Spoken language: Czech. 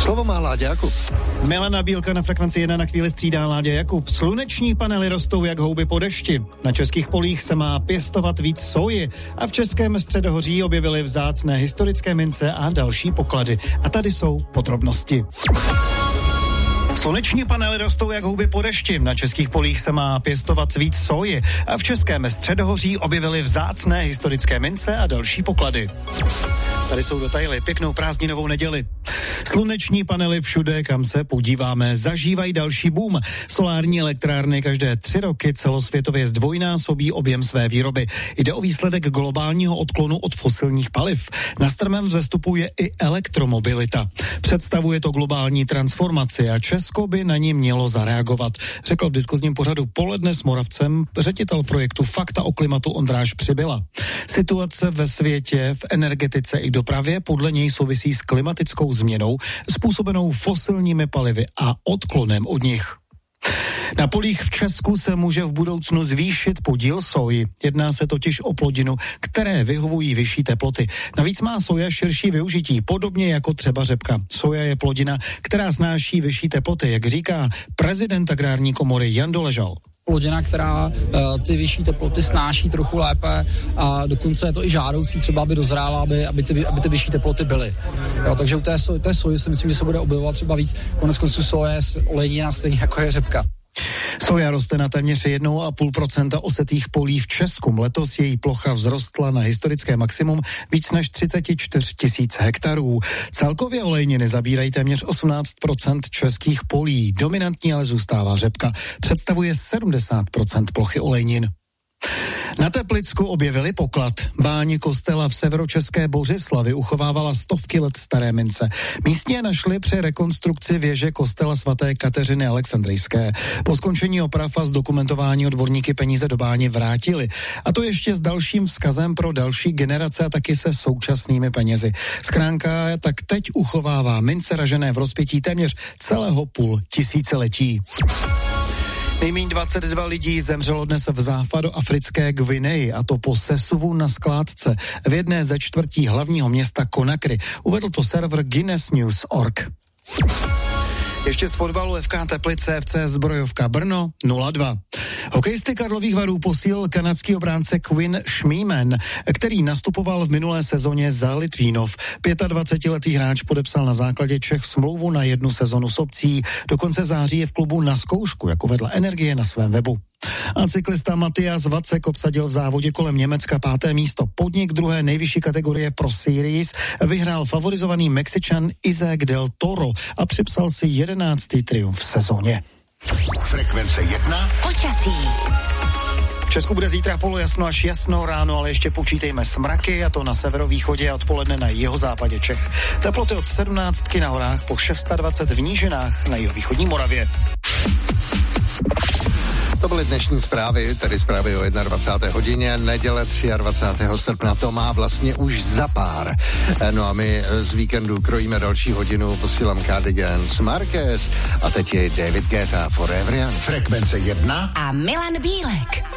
Slovo má Láďa Jakub. Milana Bílka na Frekvenci 1 na chvíli střídá Láďa Jakub. Sluneční panely rostou jak houby po dešti. Na českých polích se má pěstovat víc soji a v Českém středohoří objevily vzácné historické mince a další poklady. A tady jsou podrobnosti. Sluneční panely rostou jak houby po dešti. Na českých polích se má pěstovat víc soji a v Českém středohoří objevily vzácné historické mince a další poklady. Tady jsou detaily. Pěknou prázdninovou neděli. Sluneční panely všude, kam se podíváme, zažívají další boom. Solární elektrárny každé 3 roky celosvětově zdvojnásobí objem své výroby. Jde o výsledek globálního odklonu od fosilních paliv. Na strmém vzestupu je i elektromobilita. Představuje to globální transformaci a Česko by na ní mělo zareagovat, řekl v diskuzním pořadu Poledne s Moravcem ředitel projektu Fakta o klimatu Ondráš Přibyla. Situace ve světě, v energetice i dopravě podle něj souvisí s klimatickou změnou způsobenou fosilními palivy a odklonem od nich. Na polích v Česku se může v budoucnu zvýšit podíl soji. Jedná se totiž o plodinu, které vyhovují vyšší teploty. Navíc má soja širší využití, podobně jako třeba řepka. Soja je plodina, která snáší vyšší teploty, jak říká prezident Agrární komory Jan Doležal. Plodina, která ty vyšší teploty snáší trochu lépe a dokonce je to i žádoucí třeba, aby dozrála, aby ty vyšší teploty byly. Jo, takže u té soji si myslím, že se bude objevovat třeba víc. Koneckonců soje je olejnina stejně jako je řepka. Soja roste na téměř 1,5% osetých polí v Česku. Letos její plocha vzrostla na historické maximum víc než 34 000 hektarů. Celkově olejniny zabírají téměř 18% českých polí. Dominantní ale zůstává řepka. Představuje 70% plochy olejnin. Na Teplicku objevili poklad. Báň kostela v severočeské Bořislavi uchovávala stovky let staré mince. Místně je našli při rekonstrukci věže kostela svaté Kateřiny Alexandrijské. Po skončení oprav a zdokumentování odborníky peníze do báně vrátili. A to ještě s dalším vzkazem pro další generace a taky se současnými penězi. Schránka tak teď uchovává mince ražené v rozpětí téměř celého půl tisíciletí. Nejméně 22 lidí zemřelo dnes v západoafrické Gvineji, a to po sesuvu na skládce v jedné ze čtvrtí hlavního města Conakry. Uvedl to server guinnessnews.org. Ještě z fotbalu FK Teplice FC Zbrojovka Brno 0-2. Hokejisty Karlových Varů posílil kanadský obránce Quinn Schmiemann, který nastupoval v minulé sezóně za Litvínov. 25-letý hráč podepsal na základě Čech smlouvu na 1 sezonu s opcí. Do konce září je v klubu na zkoušku, jako vedla Energie na svém webu. A cyklista Matthias Vacek obsadil v závodě kolem Německa 5. místo. Podnik druhé nejvyšší kategorie Pro Series vyhrál favorizovaný Mexičan Isaac del Toro a připsal si 11. triumf v sezóně. Frekvence 1. Počasí. V Česku bude zítra polojasno až jasno ráno, ale ještě počítejme s mraky, a to na severovýchodě a odpoledne na jihozápadě Čech. Teploty od 17 na horách po 26 v nížinách na jihovýchodní Moravě. To byly dnešní zprávy, tedy zprávy o 21. hodině, neděle 23. srpna, to má vlastně už za pár. No a my z víkendu krojíme další hodinu, posílám Cardigans, Marquez a teď je David Guetta, Forever Young. Frekvence 1 a Milan Bílek.